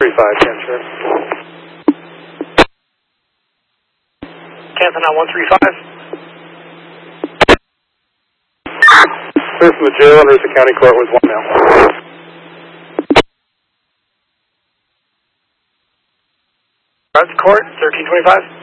35, transfer. Cancel now 135. Clear from the jail under the county court with 1 now. Court, 1325.